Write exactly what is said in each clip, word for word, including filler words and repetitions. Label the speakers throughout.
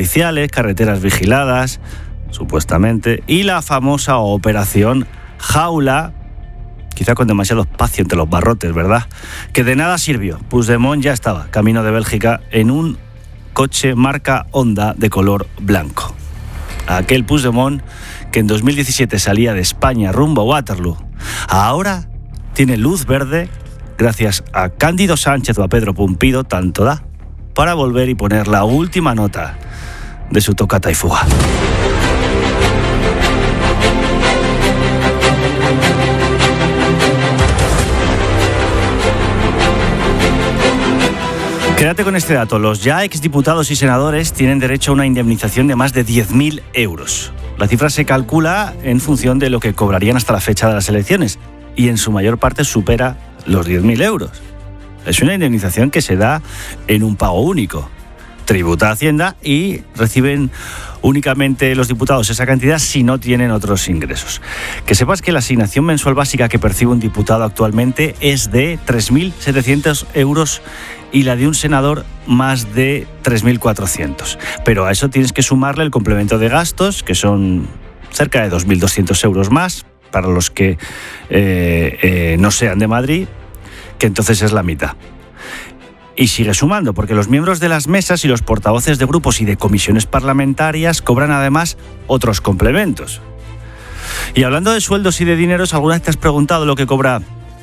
Speaker 1: policiales, carreteras vigiladas, supuestamente, y la famosa operación Jaula, quizá con demasiado espacio entre los barrotes, ¿verdad? Que de nada sirvió. Puigdemont ya estaba camino de Bélgica en un coche marca Honda de color blanco. Aquel Puigdemont que en dos mil diecisiete salía de España rumbo a Waterloo, ahora tiene luz verde gracias a Cándido Sánchez o a Pedro Pumpido, tanto da, para volver y poner la última nota de su tocata y fuga. Quédate con este dato. Los ya exdiputados y senadores tienen derecho a una indemnización de más de diez mil euros. La cifra se calcula en función de lo que cobrarían hasta la fecha de las elecciones y en su mayor parte supera los diez mil euros. Es una indemnización que se da en un pago único. Tributa a Hacienda y reciben únicamente los diputados esa cantidad si no tienen otros ingresos. Que sepas que la asignación mensual básica que percibe un diputado actualmente es de tres mil setecientos euros y la de un senador más de tres mil cuatrocientos. Pero a eso tienes que sumarle el complemento de gastos, que son cerca de dos mil doscientos euros más para los que eh, eh, no sean de Madrid, que entonces es la mitad. Y sigue sumando, porque los miembros de las mesas y los portavoces de grupos y de comisiones parlamentarias cobran además otros complementos. Y hablando de sueldos y de dineros, ¿alguna vez te has preguntado lo que cobra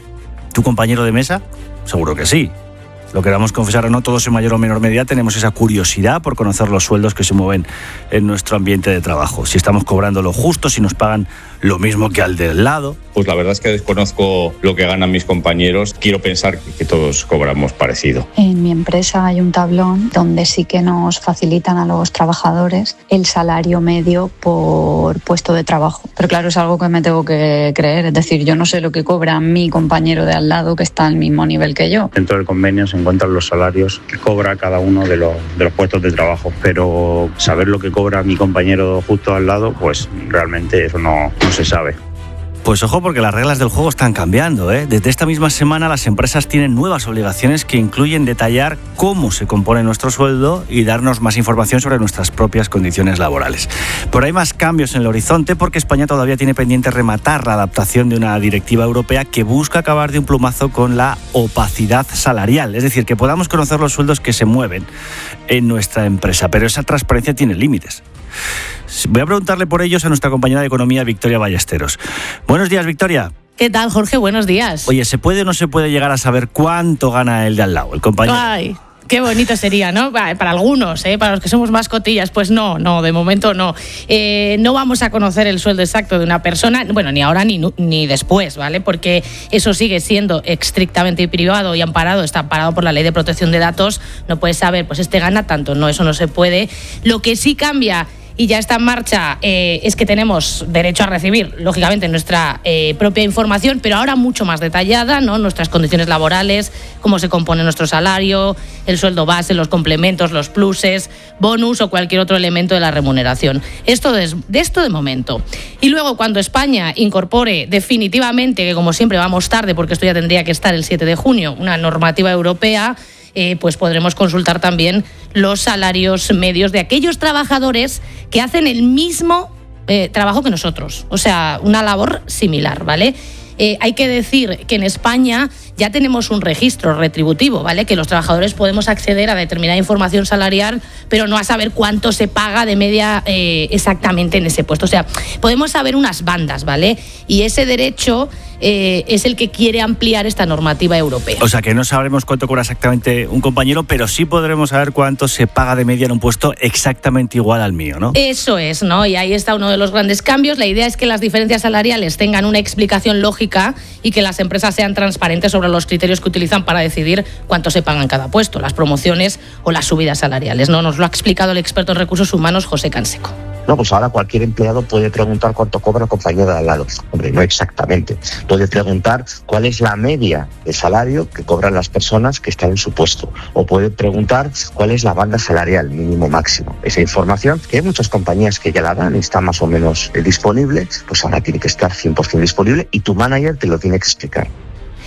Speaker 1: tu compañero de mesa? Seguro que sí. Lo queramos confesar o no, todos en mayor o menor medida tenemos esa curiosidad por conocer los sueldos que se mueven en nuestro ambiente de trabajo. Si estamos cobrando lo justo, si nos pagan lo mismo que al del lado.
Speaker 2: Pues la verdad es que desconozco lo que ganan mis compañeros. Quiero pensar que todos cobramos parecido.
Speaker 3: En mi empresa hay un tablón donde sí que nos facilitan a los trabajadores el salario medio por puesto de trabajo. Pero claro, es algo que me tengo que creer. Es decir, yo no sé lo que cobra mi compañero de al lado que está al mismo nivel que yo.
Speaker 4: Dentro del convenio se encuentran los salarios que cobra cada uno de los, de los puestos de trabajo. Pero saber lo que cobra mi compañero justo al lado, pues realmente eso no, no se sabe.
Speaker 1: Pues ojo, porque las reglas del juego están cambiando, ¿eh? Desde esta misma semana las empresas tienen nuevas obligaciones que incluyen detallar cómo se compone nuestro sueldo y darnos más información sobre nuestras propias condiciones laborales. Pero hay más cambios en el horizonte porque España todavía tiene pendiente rematar la adaptación de una directiva europea que busca acabar de un plumazo con la opacidad salarial. Es decir, que podamos conocer los sueldos que se mueven en nuestra empresa. Pero esa transparencia tiene límites. Voy a preguntarle por ellos a nuestra compañera de Economía, Victoria Ballesteros. Buenos días, Victoria.
Speaker 5: ¿Qué tal, Jorge? Buenos días.
Speaker 1: Oye, ¿se puede o no se puede llegar a saber cuánto gana el de al lado, el compañero?
Speaker 5: Ay, qué bonito sería, ¿no? Para algunos, ¿eh? Para los que somos más cotillas, pues no, no, de momento no. Eh, no vamos a conocer el sueldo exacto de una persona, bueno, ni ahora ni, ni después, ¿vale? Porque eso sigue siendo estrictamente privado y amparado, está amparado por la Ley de Protección de Datos. No puedes saber, pues este gana tanto, no, eso no se puede. Lo que sí cambia y ya está en marcha, eh, es que tenemos derecho a recibir, lógicamente, nuestra eh, propia información, pero ahora mucho más detallada, ¿no? Nuestras condiciones laborales, cómo se compone nuestro salario, el sueldo base, los complementos, los pluses, bonus o cualquier otro elemento de la remuneración. Esto de, de esto de momento. Y luego, cuando España incorpore definitivamente, que como siempre vamos tarde, porque esto ya tendría que estar el siete de junio, una normativa europea, Eh, pues podremos consultar también los salarios medios de aquellos trabajadores que hacen el mismo eh, trabajo que nosotros, o sea, una labor similar, ¿vale? Eh, hay que decir que en España ya tenemos un registro retributivo, ¿vale? Que los trabajadores podemos acceder a determinada información salarial, pero no a saber cuánto se paga de media eh, exactamente en ese puesto. O sea, podemos saber unas bandas, ¿vale? Y ese derecho eh, es el que quiere ampliar esta normativa europea.
Speaker 1: O sea, que no sabremos cuánto cobra exactamente un compañero, pero sí podremos saber cuánto se paga de media en un puesto exactamente igual al mío, ¿no?
Speaker 5: Eso es, ¿no? Y ahí está uno de los grandes cambios. La idea es que las diferencias salariales tengan una explicación lógica y que las empresas sean transparentes sobre los criterios que utilizan para decidir cuánto se paga en cada puesto, las promociones o las subidas salariales, ¿no? Nos lo ha explicado el experto en recursos humanos, José Canseco.
Speaker 6: No, pues ahora cualquier empleado puede preguntar cuánto cobra el compañero de al lado. Hombre, no exactamente. Puede preguntar cuál es la media de salario que cobran las personas que están en su puesto. O puede preguntar cuál es la banda salarial mínimo máximo. Esa información, que hay muchas compañías que ya la dan y está más o menos disponible, pues ahora tiene que estar cien por ciento disponible y tu manager te lo tiene que explicar.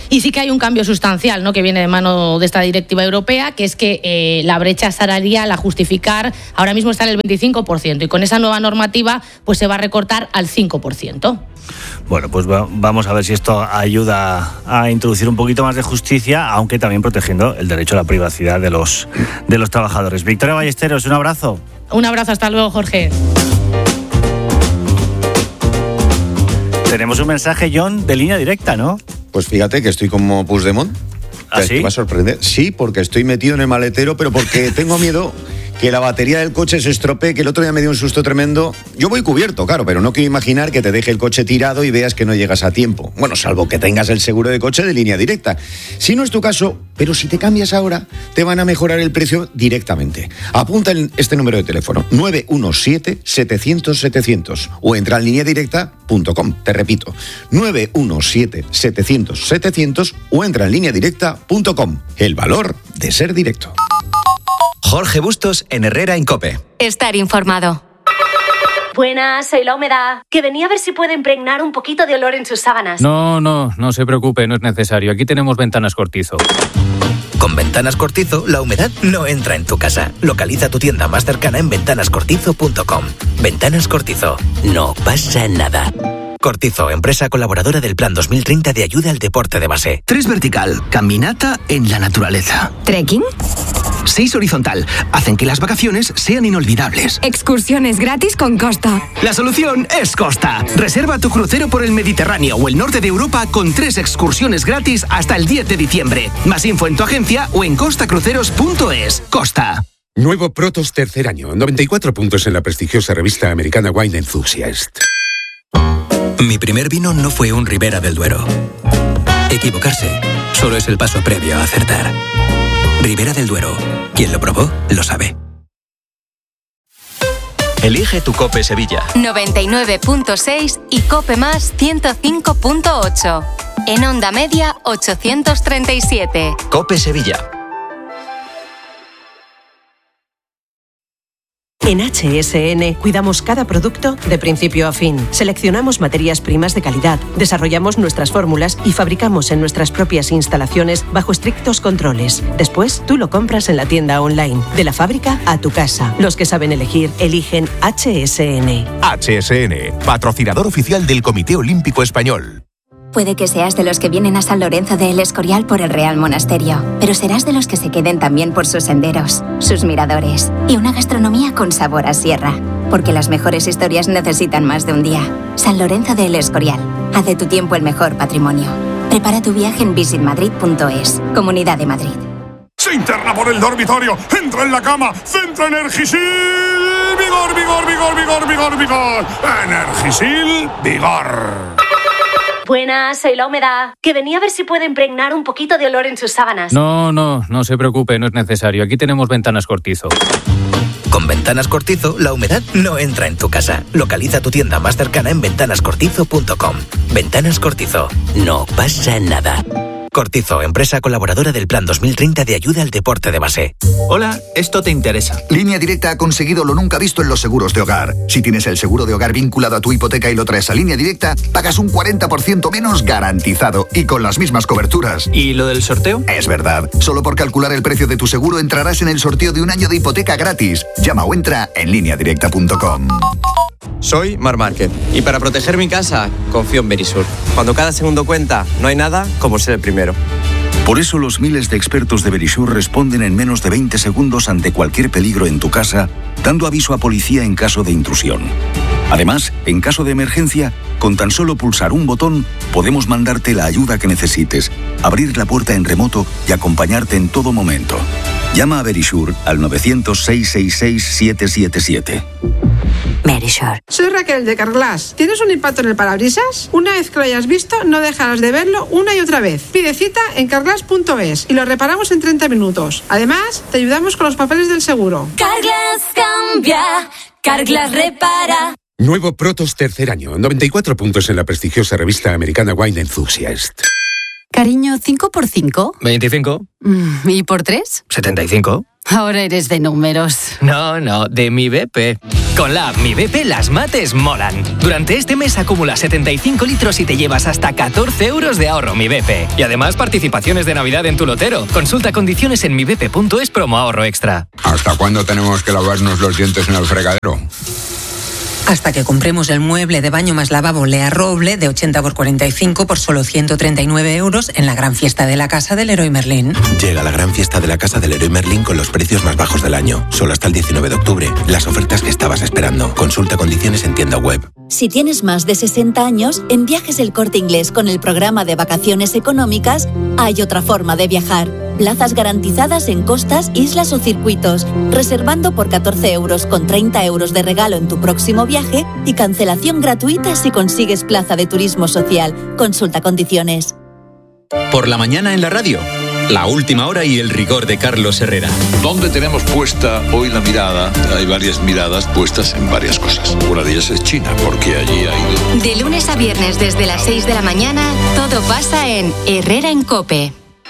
Speaker 5: Y sí que hay un cambio sustancial, ¿no?, que viene de mano de esta directiva europea, que es que eh, la brecha salarial a justificar ahora mismo está en el veinticinco por ciento y con esa nueva normativa pues se va a recortar al cinco por ciento.
Speaker 1: Bueno, pues va, vamos a ver si esto ayuda a introducir un poquito más de justicia, aunque también protegiendo el derecho a la privacidad de los, de los trabajadores. Victoria Ballesteros, un abrazo.
Speaker 5: Un abrazo, hasta luego, Jorge.
Speaker 1: Tenemos un mensaje, John, de línea directa, ¿no?
Speaker 7: Pues fíjate que estoy como Puigdemont.
Speaker 1: ¿Ah, sí?
Speaker 7: Te va a sorprender. Sí, porque estoy metido en el maletero, pero porque tengo miedo que la batería del coche se estropee, que el otro día me dio un susto tremendo. Yo voy cubierto, claro, pero no quiero imaginar que te deje el coche tirado y veas que no llegas a tiempo. Bueno, salvo que tengas el seguro de coche de línea directa. Si no es tu caso, pero si te cambias ahora, te van a mejorar el precio directamente. Apunta en este número de teléfono, nueve uno siete, setecientos, setecientos, o entra en línea directa punto com. Te repito, nueve uno siete, setecientos, setecientos, o entra en línea directa punto com. El valor de ser directo.
Speaker 8: Jorge Bustos en Herrera en COPE.
Speaker 9: Estar informado.
Speaker 10: Buenas, soy la humedad. Que venía a ver si puedo impregnar un poquito de olor en sus sábanas.
Speaker 11: No, no, no se preocupe, no es necesario. Aquí tenemos Ventanas Cortizo.
Speaker 8: Con Ventanas Cortizo, la humedad no entra en tu casa. Localiza tu tienda más cercana en ventanas cortizo punto com. Ventanas Cortizo. No pasa nada. Cortizo, empresa colaboradora del Plan dos mil treinta de ayuda al deporte de base.
Speaker 12: Tres vertical, caminata en la naturaleza.
Speaker 9: ¿Trekking?
Speaker 12: Seis horizontal, hacen que las vacaciones sean inolvidables.
Speaker 9: Excursiones gratis con Costa.
Speaker 12: La solución es Costa. Reserva tu crucero por el Mediterráneo o el norte de Europa con tres excursiones gratis hasta el diez de diciembre. Más info en tu agencia o en costa cruceros punto es. Costa.
Speaker 13: Nuevo Protos tercer año, noventa y cuatro puntos en la prestigiosa revista americana Wine Enthusiast.
Speaker 8: Mi primer vino no fue un Ribera del Duero. Equivocarse solo es el paso previo a acertar. Ribera del Duero. Quien lo probó, lo sabe.
Speaker 14: Elige tu COPE Sevilla.
Speaker 9: noventa y nueve punto seis y COPE Más ciento cinco punto ocho. En onda media ochocientos treinta y siete.
Speaker 14: COPE Sevilla.
Speaker 15: En H S N cuidamos cada producto de principio a fin. Seleccionamos materias primas de calidad, desarrollamos nuestras fórmulas y fabricamos en nuestras propias instalaciones bajo estrictos controles. Después, tú lo compras en la tienda online, de la fábrica a tu casa. Los que saben elegir, eligen H S N.
Speaker 16: H S N, patrocinador oficial del Comité Olímpico Español.
Speaker 17: Puede que seas de los que vienen a San Lorenzo de El Escorial por el Real Monasterio, pero serás de los que se queden también por sus senderos, sus miradores y una gastronomía con sabor a sierra. Porque las mejores historias necesitan más de un día. San Lorenzo de El Escorial. Haz de tu tiempo el mejor patrimonio. Prepara tu viaje en visit madrid punto es. Comunidad de Madrid.
Speaker 18: Se interna por el dormitorio, entra en la cama, centra Energisil, vigor, vigor, vigor, vigor, vigor, vigor. Energisil, vigor.
Speaker 10: Buenas, soy la humedad. Que venía a ver si puedo impregnar un poquito de olor en sus sábanas.
Speaker 11: No, no, no se preocupe, no es necesario. Aquí tenemos Ventanas Cortizo.
Speaker 8: Con Ventanas Cortizo, la humedad no entra en tu casa. Localiza tu tienda más cercana en ventanas cortizo punto com. Ventanas Cortizo. No pasa nada. Cortizo, empresa colaboradora del Plan dos mil treinta de ayuda al deporte de base.
Speaker 19: Hola, esto te interesa.
Speaker 20: Línea Directa ha conseguido lo nunca visto en los seguros de hogar. Si tienes el seguro de hogar vinculado a tu hipoteca y lo traes a Línea Directa, pagas un cuarenta por ciento menos garantizado y con las mismas coberturas.
Speaker 19: ¿Y lo del sorteo?
Speaker 20: Es verdad. Solo por calcular el precio de tu seguro entrarás en el sorteo de un año de hipoteca gratis. Llama o entra en línea directa punto com.
Speaker 21: Soy Mar Márquez y para proteger mi casa confío en Verisur. Cuando cada segundo cuenta, no hay nada como ser el primero.
Speaker 22: Por eso los miles de expertos de Verisur responden en menos de veinte segundos ante cualquier peligro en tu casa, dando aviso a policía en caso de intrusión. Además, en caso de emergencia, con tan solo pulsar un botón, podemos mandarte la ayuda que necesites, abrir la puerta en remoto y acompañarte en todo momento. Llama a Verisur al nueve cero cero, seis seis seis, siete siete siete.
Speaker 23: Verisur. Soy Raquel de Carglass. ¿Tienes un impacto en el parabrisas? Una vez que lo hayas visto, no dejarás de verlo una y otra vez. Pide cita en carglass punto es y lo reparamos en treinta minutos. Además, te ayudamos con los papeles del seguro.
Speaker 9: Carglass cambia, Carglass repara.
Speaker 13: Nuevo Protos tercer año, noventa y cuatro puntos en la prestigiosa revista americana Wine Enthusiast.
Speaker 24: Cariño, ¿cinco por cinco?
Speaker 11: veinticinco.
Speaker 24: ¿Y por tres?
Speaker 11: setenta y cinco.
Speaker 24: Ahora eres de números.
Speaker 11: No, no, de mi B P.
Speaker 2: Con la app Mi B P las mates molan. Durante este mes acumula setenta y cinco litros y te llevas hasta catorce euros de ahorro Mi B P. Y además participaciones de Navidad en tu lotero. Consulta condiciones en mi b p punto es promo ahorro extra.
Speaker 3: ¿Hasta cuándo tenemos que lavarnos los dientes en el fregadero?
Speaker 4: Hasta que compremos el mueble de baño más lavabo Lea Roble de ochenta por cuarenta y cinco por solo ciento treinta y nueve euros en la gran fiesta de la casa del Leroy Merlin.
Speaker 6: Llega la gran fiesta de la casa del Leroy Merlin con los precios más bajos del año. Solo hasta el diecinueve de octubre. Las ofertas que estabas esperando. Consulta condiciones en tienda web.
Speaker 25: Si tienes más de sesenta años, en Viajes El Corte Inglés con el programa de vacaciones económicas, hay otra forma de viajar. Plazas garantizadas en costas, islas o circuitos. Reservando por catorce euros con treinta euros de regalo en tu próximo viaje y cancelación gratuita si consigues plaza de turismo social. Consulta condiciones.
Speaker 14: Por la mañana en la radio, la última hora y el rigor de Carlos Herrera.
Speaker 26: ¿Dónde tenemos puesta hoy la mirada? Hay varias miradas puestas en varias cosas. Una de ellas es China, porque allí ha ido...
Speaker 9: De lunes a viernes desde las seis de la mañana, todo pasa en Herrera en COPE.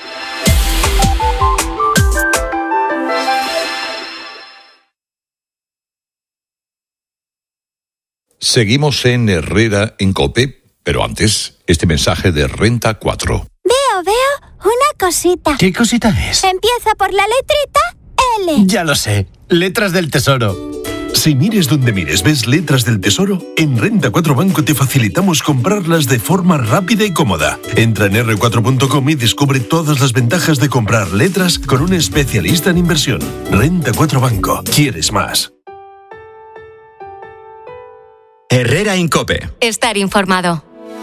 Speaker 18: Seguimos en Herrera en COPE, pero antes, este mensaje de Renta cuatro.
Speaker 27: Veo, veo una cosita.
Speaker 1: ¿Qué cosita es?
Speaker 27: Empieza por la letrita L.
Speaker 1: Ya lo sé, letras del tesoro.
Speaker 28: Si mires donde mires ves letras del tesoro, en Renta cuatro Banco te facilitamos comprarlas de forma rápida y cómoda. Entra en erre cuatro punto com y descubre todas las ventajas de comprar letras con un especialista en inversión. Renta cuatro Banco. ¿Quieres más?
Speaker 14: Herrera en COPE.
Speaker 9: Estar informado.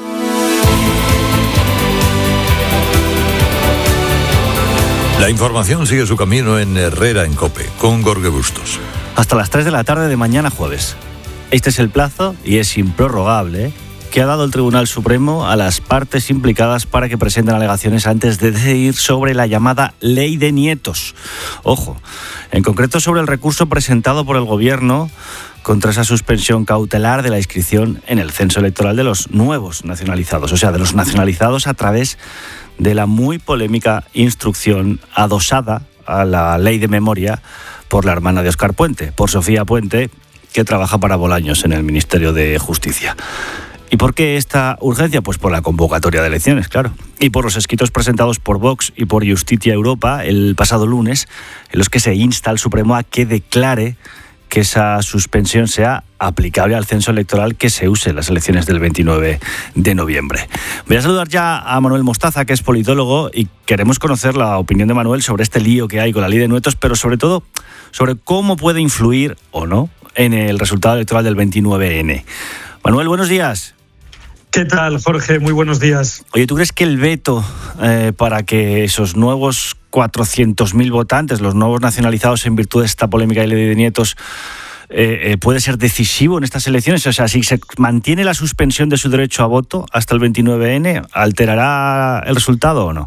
Speaker 18: La información sigue su camino en Herrera en COPE, con Jorge Bustos.
Speaker 1: Hasta las tres de la tarde de mañana jueves. Este es el plazo, y es improrrogable, que ha dado el Tribunal Supremo a las partes implicadas para que presenten alegaciones antes de decidir sobre la llamada Ley de Nietos. Ojo, en concreto sobre el recurso presentado por el Gobierno contra esa suspensión cautelar de la inscripción en el censo electoral de los nuevos nacionalizados, o sea, de los nacionalizados a través de la muy polémica instrucción adosada a la ley de memoria por la hermana de Óscar Puente, por Sofía Puente, que trabaja para Bolaños en el Ministerio de Justicia. ¿Y por qué esta urgencia? Pues por la convocatoria de elecciones, claro. Y por los escritos presentados por Vox y por Justitia Europa el pasado lunes, en los que se insta al Supremo a que declare que esa suspensión sea aplicable al censo electoral que se use en las elecciones del veintinueve de noviembre. Voy a saludar ya a Manuel Mostaza, que es politólogo, y queremos conocer la opinión de Manuel sobre este lío que hay con la ley de nietos, pero sobre todo sobre cómo puede influir o no en el resultado electoral del veintinueve ene. Manuel, buenos días.
Speaker 29: ¿Qué tal, Jorge? Muy buenos días.
Speaker 1: Oye, ¿tú crees que el veto eh, para que esos nuevos cuatrocientos mil votantes, los nuevos nacionalizados en virtud de esta polémica ley de nietos, eh, eh, puede ser decisivo en estas elecciones? O sea, si se mantiene la suspensión de su derecho a voto hasta el veintinueve ene, ¿alterará el resultado o no?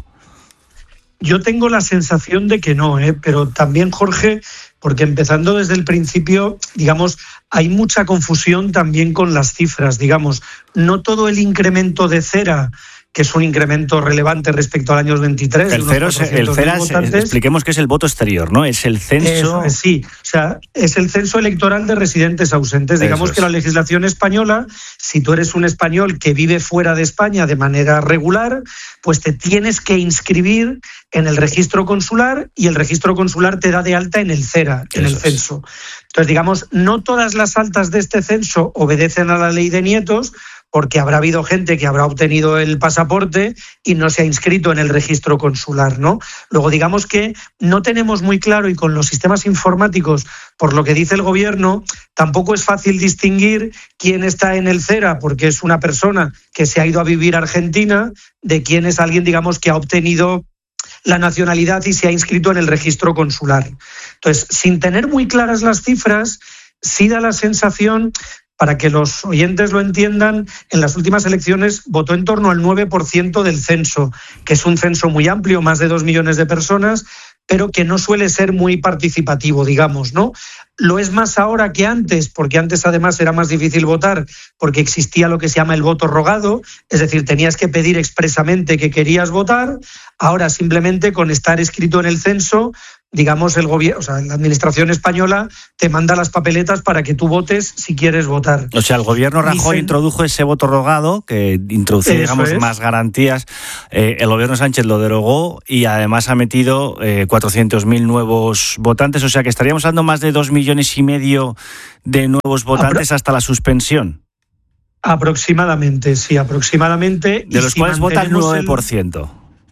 Speaker 29: Yo tengo la sensación de que no, ¿eh? Pero también, Jorge, porque empezando desde el principio, digamos, hay mucha confusión también con las cifras, digamos, no todo el incremento de cera, que es un incremento relevante respecto al año veintitrés.
Speaker 1: El cero, el cera es, expliquemos que es el voto exterior, ¿no? Es el censo...
Speaker 29: Es, sí, o sea, es el censo electoral de residentes ausentes. Eso Digamos es. Que la legislación española, si tú eres un español que vive fuera de España de manera regular, pues te tienes que inscribir en el registro consular y el registro consular te da de alta en el cera, en Eso el censo. Es. Entonces, digamos, no todas las altas de este censo obedecen a la ley de nietos, porque habrá habido gente que habrá obtenido el pasaporte y no se ha inscrito en el registro consular, ¿no? Luego, digamos que no tenemos muy claro, y con los sistemas informáticos, por lo que dice el Gobierno, tampoco es fácil distinguir quién está en el cera, porque es una persona que se ha ido a vivir a Argentina, de quién es alguien, digamos, que ha obtenido la nacionalidad y se ha inscrito en el registro consular. Entonces, sin tener muy claras las cifras, sí da la sensación... Para que los oyentes lo entiendan, en las últimas elecciones votó en torno al nueve por ciento del censo, que es un censo muy amplio, más de dos millones de personas, pero que no suele ser muy participativo, digamos, ¿no? Lo es más ahora que antes, porque antes además era más difícil votar, porque existía lo que se llama el voto rogado, es decir, tenías que pedir expresamente que querías votar. Ahora simplemente con estar escrito en el censo, digamos, el gobierno, o sea, la administración española te manda las papeletas para que tú votes si quieres votar.
Speaker 1: O sea, el gobierno Rajoy
Speaker 29: Dicen... introdujo
Speaker 1: ese voto rogado que introducía, digamos, es. más garantías. Eh, el gobierno Sánchez lo derogó y además ha metido eh, cuatrocientos mil nuevos votantes. O sea, que estaríamos hablando más de dos millones y medio de nuevos votantes Apro- hasta la suspensión.
Speaker 29: Aproximadamente, sí, aproximadamente.
Speaker 1: De los
Speaker 29: si
Speaker 1: cuales vota el nueve por
Speaker 29: el...
Speaker 1: ciento.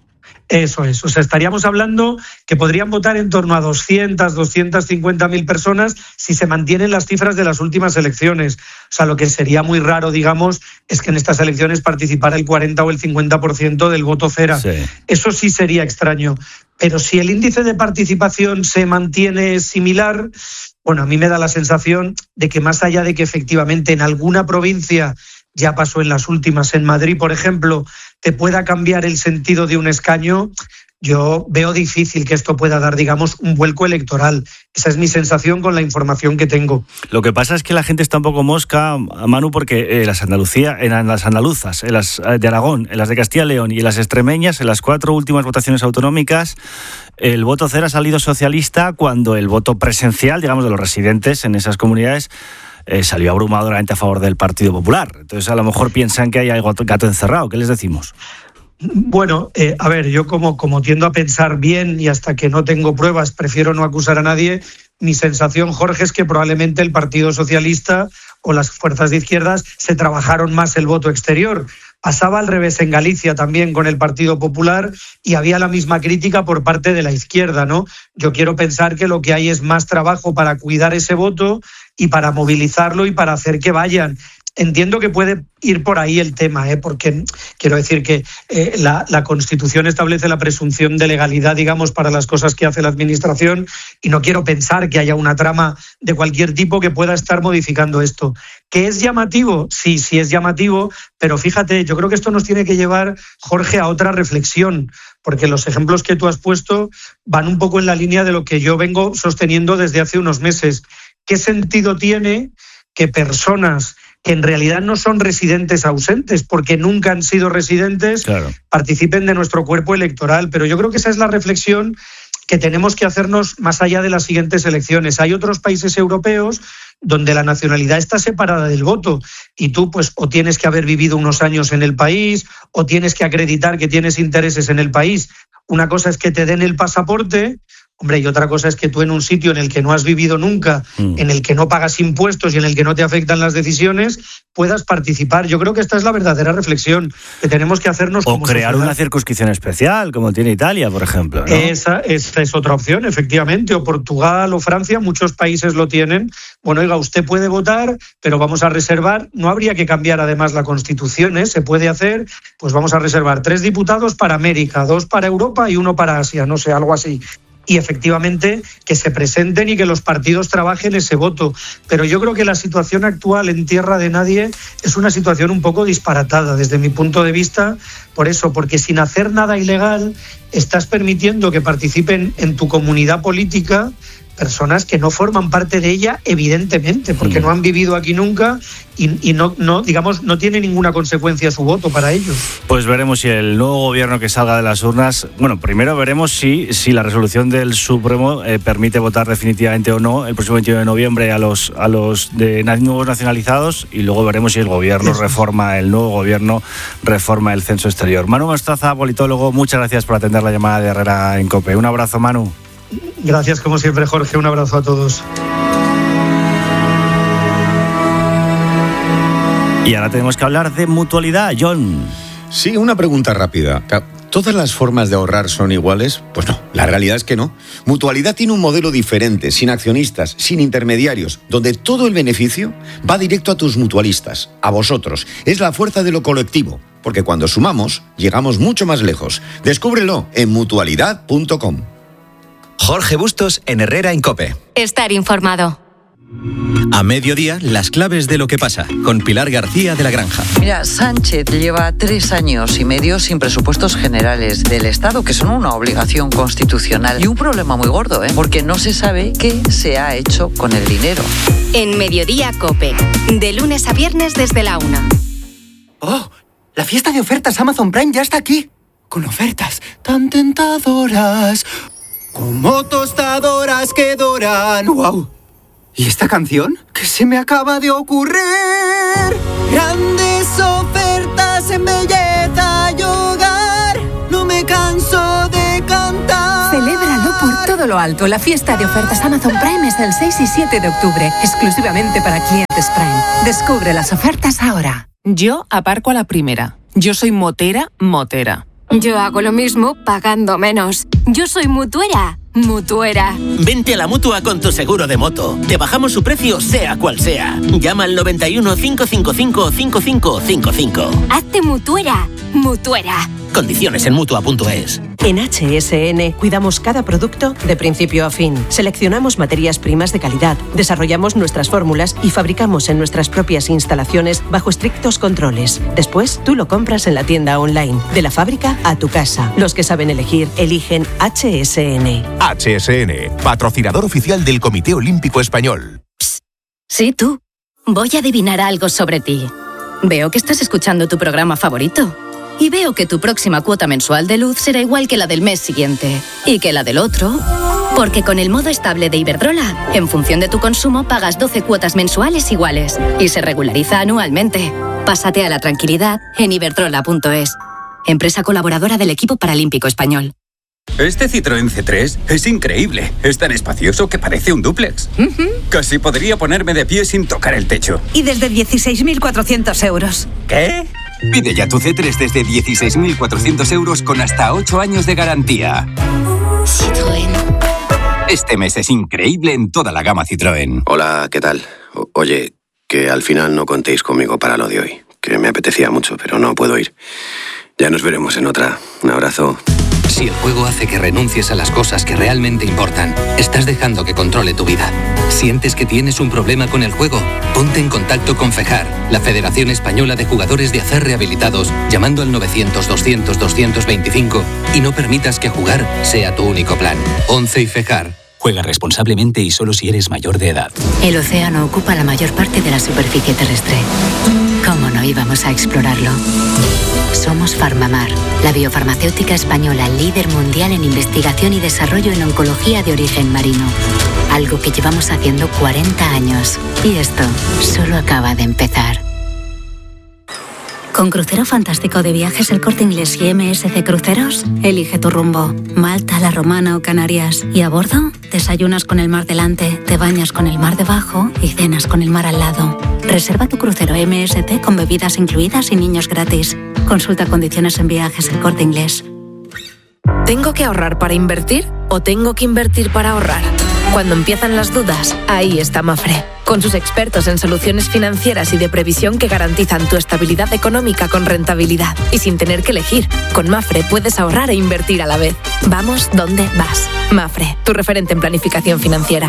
Speaker 29: Eso es, o sea, estaríamos hablando que podrían votar en torno a doscientas, doscientas cincuenta mil personas si se mantienen las cifras de las últimas elecciones. O sea, lo que sería muy raro, digamos, es que en estas elecciones participara el cuarenta o el cincuenta por ciento del voto cera. Sí. Eso sí sería extraño. Pero si el índice de participación se mantiene similar, bueno, a mí me da la sensación de que más allá de que efectivamente en alguna provincia, ya pasó en las últimas, en Madrid, por ejemplo, te pueda cambiar el sentido de un escaño, yo veo difícil que esto pueda dar, digamos, un vuelco electoral. Esa es mi sensación con la información que tengo.
Speaker 1: Lo que pasa es que la gente está un poco mosca, Manu, porque en las Andalucía, en las andaluzas, en las de Aragón, en las de Castilla y León y en las extremeñas, en las cuatro últimas votaciones autonómicas, el voto cero ha salido socialista cuando el voto presencial, digamos, de los residentes en esas comunidades, Eh, salió abrumadoramente a favor del Partido Popular. Entonces, a lo mejor piensan que hay algo gato encerrado. ¿Qué les decimos?
Speaker 29: Bueno, eh, a ver, yo como, como tiendo a pensar bien y hasta que no tengo pruebas prefiero no acusar a nadie, mi sensación, Jorge, es que probablemente el Partido Socialista o las fuerzas de izquierdas se trabajaron más el voto exterior. Pasaba al revés en Galicia también con el Partido Popular y había la misma crítica por parte de la izquierda, ¿no? Yo quiero pensar que lo que hay es más trabajo para cuidar ese voto y para movilizarlo y para hacer que vayan. Entiendo que puede ir por ahí el tema, ¿eh? Porque quiero decir que eh, la, la Constitución establece la presunción de legalidad, digamos, para las cosas que hace la Administración y no quiero pensar que haya una trama de cualquier tipo que pueda estar modificando esto. ¿Que es llamativo? Sí, sí es llamativo, pero fíjate, yo creo que esto nos tiene que llevar, Jorge, a otra reflexión, porque los ejemplos que tú has puesto van un poco en la línea de lo que yo vengo sosteniendo desde hace unos meses. ¿Qué sentido tiene que personas que en realidad no son residentes ausentes, porque nunca han sido residentes, claro, participen de nuestro cuerpo electoral? Pero yo creo que esa es la reflexión que tenemos que hacernos más allá de las siguientes elecciones. Hay otros países europeos donde la nacionalidad está separada del voto y tú pues o tienes que haber vivido unos años en el país o tienes que acreditar que tienes intereses en el país. Una cosa es que te den el pasaporte, hombre, y otra cosa es que tú en un sitio en el que no has vivido nunca, mm. en el que no pagas impuestos y en el que no te afectan las decisiones, puedas participar. Yo creo que esta es la verdadera reflexión que tenemos que hacernos como
Speaker 1: sociedad. O crear una circunscripción especial, como tiene Italia, por ejemplo, ¿no?
Speaker 29: Esa, esa es otra opción, efectivamente. O Portugal o Francia, muchos países lo tienen. Bueno, oiga, usted puede votar, pero vamos a reservar. No habría que cambiar además la Constitución, ¿eh? Se puede hacer, pues vamos a reservar tres diputados para América, dos para Europa y uno para Asia, no sé, algo así. Y efectivamente que se presenten y que los partidos trabajen ese voto. Pero yo creo que la situación actual en tierra de nadie es una situación un poco disparatada desde mi punto de vista, por eso, porque sin hacer nada ilegal estás permitiendo que participen en tu comunidad política personas que no forman parte de ella, evidentemente, porque no han vivido aquí nunca y, y no, no, digamos, no tiene ninguna consecuencia su voto para ellos.
Speaker 1: Pues veremos si el nuevo gobierno que salga de las urnas, bueno, primero veremos si, si la resolución del Supremo eh, permite votar definitivamente o no el próximo veintiuno de noviembre a los, a los de nuevos nacionalizados, y luego veremos si el gobierno Eso. reforma, el nuevo gobierno reforma el censo exterior. Manu Mostaza, politólogo, muchas gracias por atender la llamada de Herrera en COPE. Un abrazo, Manu.
Speaker 29: Gracias, como siempre, Jorge. Un abrazo a todos.
Speaker 1: Y ahora tenemos que hablar de mutualidad, John.
Speaker 5: Sí, una pregunta rápida. ¿Todas las formas de ahorrar son iguales? Pues no, la realidad es que no. Mutualidad tiene un modelo diferente, sin accionistas, sin intermediarios, donde todo el beneficio va directo a tus mutualistas, a vosotros. Es la fuerza de lo colectivo, porque cuando sumamos, llegamos mucho más lejos. Descúbrelo en mutualidad punto com.
Speaker 14: Jorge Bustos en Herrera en COPE.
Speaker 9: Estar informado.
Speaker 14: A mediodía, las claves de lo que pasa, con Pilar García de la Granja.
Speaker 7: Mira, Sánchez lleva tres años y medio sin presupuestos generales del Estado, que son una obligación constitucional. Y un problema muy gordo, ¿eh? Porque no se sabe qué se ha hecho con el dinero.
Speaker 9: En Mediodía COPE, de lunes a viernes desde la una.
Speaker 8: ¡Oh! La fiesta de ofertas Amazon Prime ya está aquí. Con ofertas tan tentadoras.
Speaker 10: Como tostadoras que doran. ¡Wow! ¿Y esta canción? ¿Qué se me acaba de ocurrir? Grandes ofertas en belleza y hogar. No me canso de cantar.
Speaker 24: Celébralo por todo lo alto. La fiesta de ofertas Amazon Prime es el seis y siete de octubre, exclusivamente para clientes Prime. Descubre las ofertas ahora.
Speaker 12: Yo aparco a la primera. Yo soy motera, motera.
Speaker 9: Yo hago lo mismo pagando menos. Yo soy mutuera, mutuera.
Speaker 15: Vente a la Mutua con tu seguro de moto. Te bajamos su precio sea cual sea. Llama al noventa y uno, cinco cinco cinco, cinco cinco cinco cinco.
Speaker 9: Hazte mutuera, mutuera.
Speaker 15: Condiciones en mutua punto es.
Speaker 16: En H S N cuidamos cada producto de principio a fin. Seleccionamos materias primas de calidad, desarrollamos nuestras fórmulas y fabricamos en nuestras propias instalaciones bajo estrictos controles. Después, tú lo compras en la tienda online, de la fábrica a tu casa. Los que saben elegir, eligen H S N.
Speaker 17: H S N, patrocinador oficial del Comité Olímpico Español.
Speaker 24: Psst. Sí, tú. Voy a adivinar algo sobre ti. Veo que estás escuchando tu programa favorito. Y veo que tu próxima cuota mensual de luz será igual que la del mes siguiente. Y que la del otro. Porque con el modo estable de Iberdrola, en función de tu consumo, pagas doce cuotas mensuales iguales. Y se regulariza anualmente. Pásate a la tranquilidad en iberdrola punto es. Empresa colaboradora del equipo paralímpico español.
Speaker 19: Este Citroën C tres es increíble. Es tan espacioso que parece un dúplex. Uh-huh. Casi podría ponerme de pie sin tocar el techo.
Speaker 24: Y desde dieciséis mil cuatrocientos euros.
Speaker 19: ¿Qué? Pide ya tu C tres desde dieciséis mil cuatrocientos euros con hasta ocho años de garantía.
Speaker 24: Citroën.
Speaker 19: Este mes es increíble en toda la gama Citroën.
Speaker 20: Hola, ¿qué tal? O- Oye, que al final no contéis conmigo para lo de hoy. Que me apetecía mucho, pero no puedo ir. Ya nos veremos en otra. Un abrazo.
Speaker 21: Si el juego hace que renuncies a las cosas que realmente importan, estás dejando que controle tu vida. ¿Sientes que tienes un problema con el juego? Ponte en contacto con FEJAR, la Federación Española de Jugadores de Acer Rehabilitados, llamando al novecientos, doscientos, doscientos veinticinco y no permitas que jugar sea tu único plan. ONCE y FEJAR.
Speaker 22: Juega responsablemente y solo si eres mayor de edad.
Speaker 24: El océano ocupa la mayor parte de la superficie terrestre. ¿Cómo no íbamos a explorarlo? Somos Farmamar, la biofarmacéutica española líder mundial en investigación y desarrollo en oncología de origen marino. Algo que llevamos haciendo cuarenta años. Y esto solo acaba de empezar. Con Crucero Fantástico de Viajes El Corte Inglés y M S C Cruceros, elige tu rumbo. Malta, La Romana o Canarias. Y a bordo, desayunas con el mar delante, te bañas con el mar debajo y cenas con el mar al lado. Reserva tu crucero M S C con bebidas incluidas y niños gratis. Consulta condiciones en Viajes El Corte Inglés.
Speaker 30: ¿Tengo que ahorrar para invertir o tengo que invertir para ahorrar? Cuando empiezan las dudas, ahí está Mafre, con sus expertos en soluciones financieras y de previsión que garantizan tu estabilidad económica con rentabilidad y sin tener que elegir. Con Mafre puedes ahorrar e invertir a la vez. Vamos donde vas. Mafre, tu referente en planificación financiera.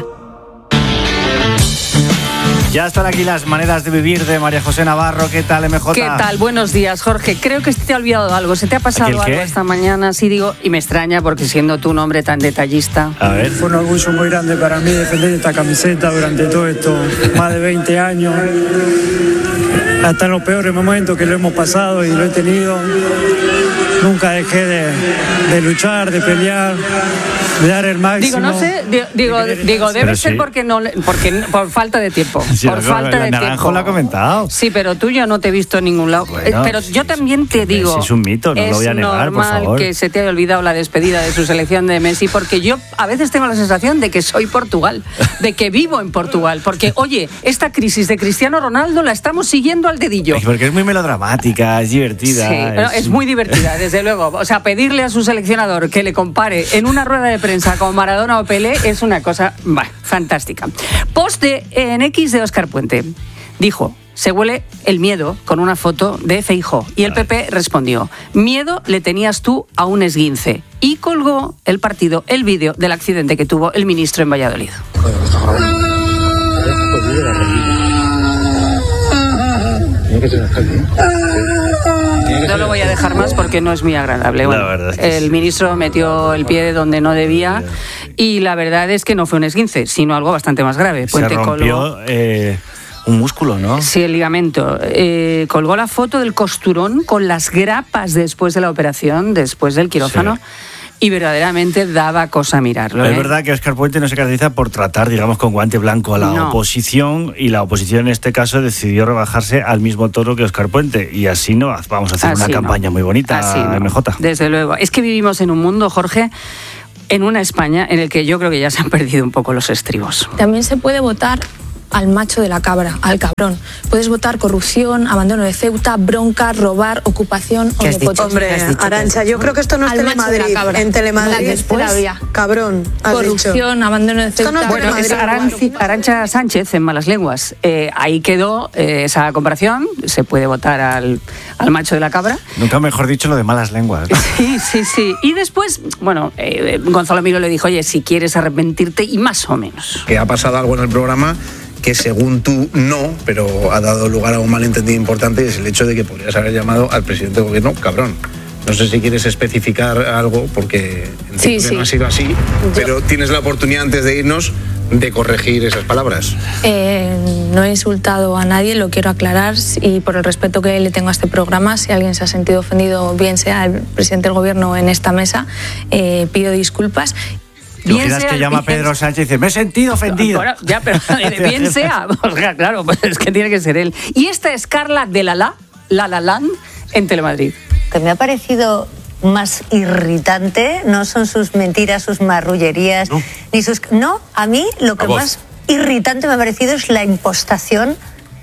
Speaker 1: Ya están aquí las maneras de vivir de María José Navarro. ¿Qué tal, M J?
Speaker 31: ¿Qué tal? Buenos días, Jorge. Creo que se te ha olvidado algo. ¿Se te ha pasado algo esta mañana? Sí, digo, y me extraña porque siendo tú un hombre tan detallista.
Speaker 1: A ver.
Speaker 32: Fue un orgullo muy grande para mí defender esta camiseta durante todo esto, más de veinte años. Hasta en los peores momentos que lo hemos pasado y lo he tenido. Nunca dejé de, de luchar, de pelear, de dar el máximo.
Speaker 31: Digo, no sé, digo, digo, digo debe
Speaker 1: pero
Speaker 31: ser
Speaker 1: sí.
Speaker 31: porque no, porque por falta de tiempo.
Speaker 1: Sí,
Speaker 31: por
Speaker 1: lo-
Speaker 31: falta
Speaker 1: la
Speaker 31: de
Speaker 1: Naranjo
Speaker 31: tiempo.
Speaker 1: lo ha comentado.
Speaker 31: Sí, pero tú yo no te he visto en ningún lado.
Speaker 1: Bueno,
Speaker 31: Eh, pero yo también te digo.
Speaker 1: Es un mito, no
Speaker 31: es
Speaker 1: lo voy a negar, por
Speaker 31: normal
Speaker 1: favor.
Speaker 31: que se te haya olvidado la despedida de su selección de Messi, porque yo a veces tengo la sensación de que soy Portugal, de que vivo en Portugal, porque oye, esta crisis de Cristiano Ronaldo la estamos siguiendo al dedillo.
Speaker 1: Porque es muy melodramática, es divertida.
Speaker 31: Sí, no, es muy divertida, desde luego. O sea, pedirle a su seleccionador que le compare en una rueda de prensa con Maradona o Pelé es una cosa, bah, fantástica. Post de, en X de Óscar Puente. Dijo, se huele el miedo con una foto de Feijóo. Y el P P respondió, miedo le tenías tú a un esguince. Y colgó el partido, el vídeo del accidente que tuvo el ministro en Valladolid. No lo voy a dejar más porque no es muy agradable. Bueno,
Speaker 1: La verdad es que
Speaker 31: el
Speaker 1: sí.
Speaker 31: ministro metió el pie donde no debía y la verdad es que no fue un esguince, sino algo bastante más grave.
Speaker 1: Se
Speaker 31: Puente colgó-
Speaker 1: rompió eh, un músculo, ¿no?
Speaker 31: Sí, el ligamento. Eh, colgó la foto del costurón con las grapas después de la operación, después del quirófano. y verdaderamente daba cosa mirarlo.
Speaker 1: Es
Speaker 31: ¿eh?
Speaker 1: verdad que Óscar Puente no se caracteriza por tratar, digamos, con guante blanco a la
Speaker 31: No.
Speaker 1: oposición, y la oposición en este caso decidió rebajarse al mismo tono que Óscar Puente, y así no vamos a hacer
Speaker 31: Así
Speaker 1: una
Speaker 31: no.
Speaker 1: campaña muy bonita,
Speaker 31: Así no.
Speaker 1: M J.
Speaker 31: Desde luego. Es que vivimos en un mundo, Jorge, en una España en el que yo creo que ya se han perdido un poco los estribos.
Speaker 2: También se puede votar al macho de la cabra, al cabrón. Puedes votar corrupción, abandono de Ceuta, bronca, robar, ocupación o nepotismo.
Speaker 3: Hombre, Arantxa, yo creo que esto no es
Speaker 2: Al macho de la Telemadrid. cabra.
Speaker 3: En Telemadrid,
Speaker 2: Después,
Speaker 3: cabrón, has
Speaker 2: corrupción,
Speaker 3: dicho.
Speaker 2: abandono de Ceuta.
Speaker 3: Esto no es
Speaker 31: Bueno, es Aranci- Arantxa Sánchez, en Malas Lenguas. Eh, ahí quedó eh, esa comparación. Se puede votar al, al macho de la cabra.
Speaker 1: Nunca mejor dicho lo de malas lenguas.
Speaker 31: Sí, sí, sí. Y después, bueno, eh, Gonzalo Miro le dijo, oye, si quieres arrepentirte, y más o menos.
Speaker 4: Que ha pasado algo en el programa que según tú no, pero ha dado lugar a un malentendido importante, y es el hecho de que podrías haber llamado al presidente del gobierno cabrón. No sé si quieres especificar algo, porque entiendo
Speaker 2: Sí,
Speaker 4: que
Speaker 2: sí.
Speaker 4: no ha sido así, pero tienes la oportunidad antes de irnos de corregir esas palabras.
Speaker 2: Eh, no he insultado a nadie, lo quiero aclarar, y por el respeto que le tengo a este programa, si alguien se ha sentido ofendido, bien sea el presidente del gobierno en esta mesa, eh, pido disculpas.
Speaker 1: ¿Te imaginas que llama Pedro Sánchez y dice, me he sentido ofendido?
Speaker 31: Bueno, ya, pero bien sea. O sea, claro, pues es que tiene que ser él. Y esta es Carla de La La, La La Land, en Telemadrid.
Speaker 6: Que me ha parecido más irritante no son sus mentiras, sus marrullerías, no. ni sus... No, a mí lo que más irritante me ha parecido es la impostación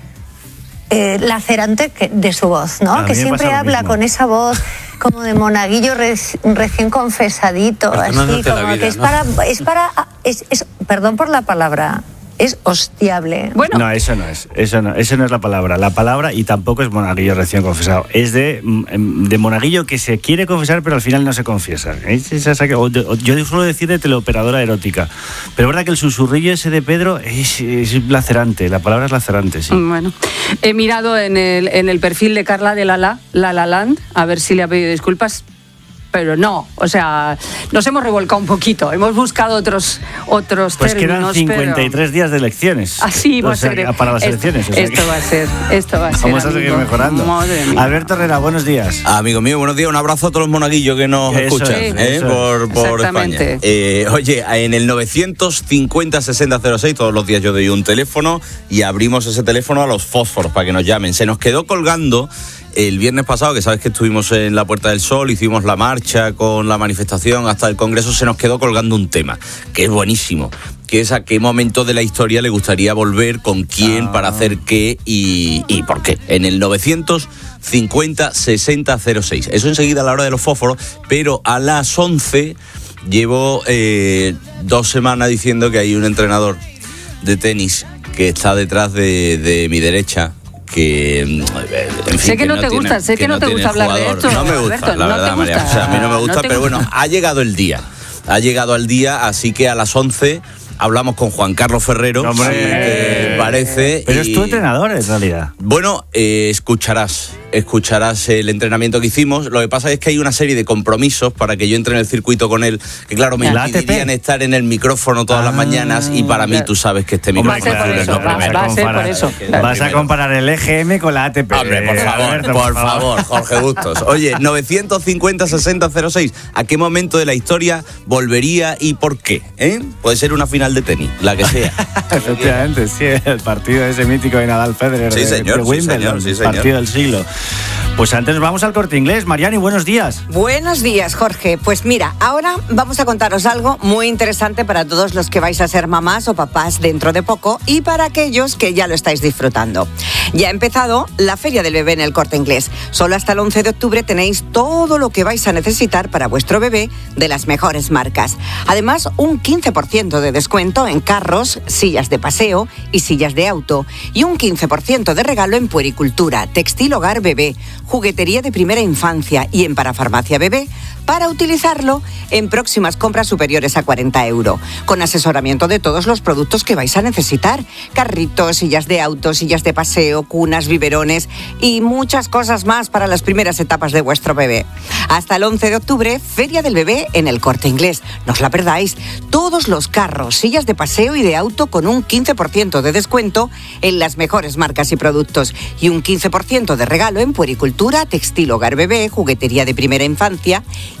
Speaker 6: eh, lacerante que, de su voz, ¿no? Que siempre habla mismo. Con esa voz como de monaguillo re, recién confesadito, así, como vida, que es ¿no? para... Es para es, es, perdón por la palabra... Es hostiable.
Speaker 1: Bueno. No, eso no es. Eso no, eso no es la palabra. La palabra, y tampoco es monaguillo recién confesado, es de, de monaguillo que se quiere confesar, pero al final no se confiesa. Es esa, yo suelo decir de teleoperadora erótica. Pero es verdad que el susurrillo ese de Pedro es, es lacerante. La palabra es lacerante, sí.
Speaker 31: Bueno, he mirado en el, en el perfil de Carla de La La, La La Land, a ver si le ha pedido disculpas. Pero no, o sea, nos hemos revolcado un poquito, hemos buscado otros otros
Speaker 1: pues
Speaker 31: términos.
Speaker 1: Pues quedan cincuenta y tres
Speaker 31: pero...
Speaker 1: días de elecciones.
Speaker 31: Así va
Speaker 1: o
Speaker 31: a
Speaker 1: sea,
Speaker 31: ser.
Speaker 1: Para las
Speaker 31: esto,
Speaker 1: elecciones. O
Speaker 31: sea, esto
Speaker 1: que...
Speaker 31: va a ser, esto va a ser.
Speaker 1: Vamos a seguir
Speaker 31: amigo.
Speaker 1: mejorando.
Speaker 31: Madre mía.
Speaker 1: Alberto Herrera, buenos días.
Speaker 11: Amigo mío, buenos días. Un abrazo a todos los monaguillos que nos
Speaker 1: eso
Speaker 11: escuchan
Speaker 1: es,
Speaker 11: ¿eh?
Speaker 1: eso
Speaker 11: por, por España. Eh, oye, en el novecientos cincuenta sesenta cero seis, todos los días yo doy un teléfono y abrimos ese teléfono a los fósforos para que nos llamen. Se nos quedó colgando el viernes pasado, que sabes que estuvimos en la Puerta del Sol, hicimos la marcha con la manifestación hasta el Congreso, se nos quedó colgando un tema, que es buenísimo, que es a qué momento de la historia le gustaría volver, con quién, ah. para hacer qué y, y por qué. En el novecientos cincuenta sesenta cero seis. Eso enseguida a la hora de los fósforos, pero a las once llevo eh, dos semanas diciendo que hay un entrenador de tenis que está detrás de, de mi derecha, que en fin,
Speaker 31: sé que, que no, no te tiene, gusta, sé que, que no, no te gusta hablar
Speaker 11: jugador.
Speaker 31: de esto.
Speaker 11: No me gusta,
Speaker 31: Alberto,
Speaker 11: la
Speaker 31: no
Speaker 11: verdad,
Speaker 31: te gusta.
Speaker 11: María. O sea, a mí no me gusta,
Speaker 31: no
Speaker 11: pero
Speaker 31: gusta.
Speaker 11: bueno, ha llegado el día. Ha llegado el día, así que a las once hablamos con Juan Carlos Ferrero,
Speaker 1: ¡Hombre!
Speaker 11: si te parece.
Speaker 1: Pero
Speaker 11: y...
Speaker 1: es tu entrenador, en realidad.
Speaker 11: Bueno, eh, escucharás. Escucharás el entrenamiento que hicimos. Lo que pasa es que hay una serie de compromisos para que yo entre en el circuito con él, que claro, me impedirían estar en el micrófono todas ah, las mañanas, y para mí tú sabes que este micrófono
Speaker 31: claro,
Speaker 11: es lo primero.
Speaker 31: Va a ser por eso.
Speaker 1: Vas a comparar el E G M con la A T P.
Speaker 11: Hombre, por favor, Alberto, por, por favor, Jorge Bustos. Oye, novecientos cincuenta sesenta cero seis, ¿a qué momento de la historia volvería y por qué? ¿Eh? Puede ser una final de tenis, la que sea.
Speaker 1: Efectivamente, sí, el partido ese mítico de Nadal Federer.
Speaker 11: Sí, señor,
Speaker 1: de Wimbledon,
Speaker 11: sí, señor, sí,
Speaker 1: el
Speaker 11: señor.
Speaker 1: partido del siglo. Pues antes vamos al Corte Inglés. Mariani, buenos días.
Speaker 13: Buenos días, Jorge. Pues mira, ahora vamos a contaros algo muy interesante para todos los que vais a ser mamás o papás dentro de poco, y para aquellos que ya lo estáis disfrutando. Ya ha empezado la Feria del Bebé en el Corte Inglés. Solo hasta el once de octubre tenéis todo lo que vais a necesitar para vuestro bebé de las mejores marcas. Además, un quince por ciento de descuento en carros, sillas de paseo y sillas de auto. Y un quince por ciento de regalo en puericultura, textil hogar bebé, juguetería de primera infancia y en parafarmacia bebé, para utilizarlo en próximas compras superiores a cuarenta euros, con asesoramiento de todos los productos que vais a necesitar: carritos, sillas de auto, sillas de paseo, cunas, biberones y muchas cosas más para las primeras etapas de vuestro bebé. Hasta el once de octubre, Feria del Bebé en el Corte Inglés. No os la perdáis. Todos los carros, sillas de paseo y de auto con un quince por ciento de descuento en las mejores marcas y productos, y un quince por ciento de regalo en puericultura, textil hogar bebé, juguetería de primera infancia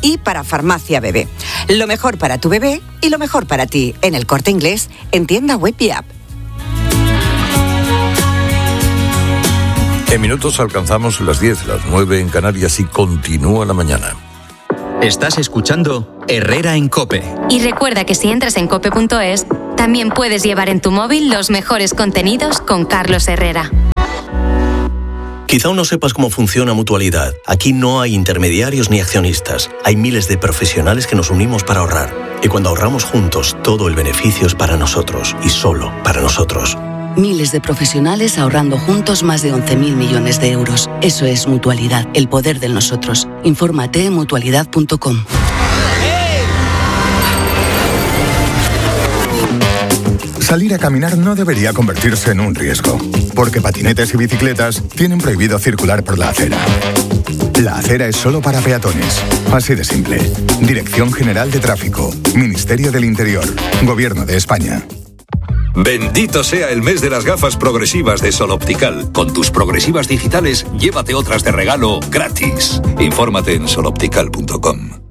Speaker 13: y para Farmacia Bebé. Lo mejor para tu bebé y lo mejor para ti en El Corte Inglés, en tienda web y app.
Speaker 5: En minutos alcanzamos las diez, las nueve en Canarias y continúa la mañana.
Speaker 7: Estás escuchando Herrera en COPE.
Speaker 9: Y recuerda que si entras en cope punto es, también puedes llevar en tu móvil los mejores contenidos con Carlos Herrera.
Speaker 8: Quizá aún no sepas cómo funciona Mutualidad. Aquí no hay intermediarios ni accionistas. Hay miles de profesionales que nos unimos para ahorrar. Y cuando ahorramos juntos, todo el beneficio es para nosotros y solo para nosotros.
Speaker 10: Miles de profesionales ahorrando juntos más de once mil millones de euros. Eso es Mutualidad, el poder del nosotros. Infórmate en mutualidad punto com.
Speaker 14: Salir a caminar no debería convertirse en un riesgo, porque patinetes y bicicletas tienen prohibido circular por la acera. La acera es solo para peatones. Así de simple. Dirección General de Tráfico, Ministerio del Interior, Gobierno de España.
Speaker 18: Bendito sea el mes de las gafas progresivas de Sol Optical. Con tus progresivas digitales, llévate otras de regalo gratis. Infórmate en sol optical punto com.